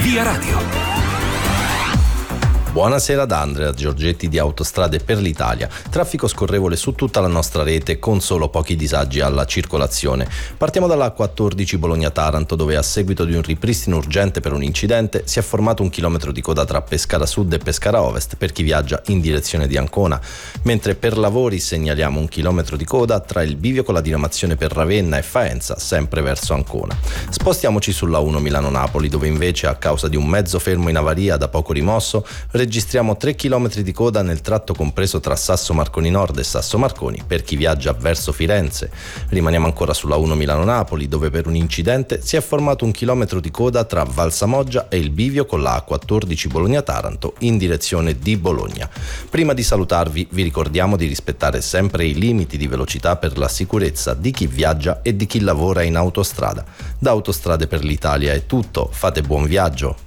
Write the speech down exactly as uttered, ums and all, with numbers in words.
Via Radio. Buonasera da Andrea Giorgetti di Autostrade per l'Italia. Traffico scorrevole su tutta la nostra rete con solo pochi disagi alla circolazione. Partiamo dalla A quattordici Bologna-Taranto, dove a seguito di un ripristino urgente per un incidente si è formato un chilometro di coda tra Pescara Sud e Pescara Ovest per chi viaggia in direzione di Ancona, mentre per lavori segnaliamo un chilometro di coda tra il bivio con la diramazione per Ravenna e Faenza, sempre verso Ancona. Spostiamoci sulla uno Milano-Napoli, dove invece a causa di un mezzo fermo in avaria da poco rimosso registriamo tre chilometri di coda nel tratto compreso tra Sasso Marconi Nord e Sasso Marconi per chi viaggia verso Firenze. Rimaniamo ancora sulla uno Milano-Napoli, dove per un incidente si è formato un chilometro di coda tra Valsamoggia e il bivio con la A quattordici Bologna-Taranto in direzione di Bologna. Prima di salutarvi vi ricordiamo di rispettare sempre i limiti di velocità per la sicurezza di chi viaggia e di chi lavora in autostrada. Da Autostrade per l'Italia è tutto, fate buon viaggio.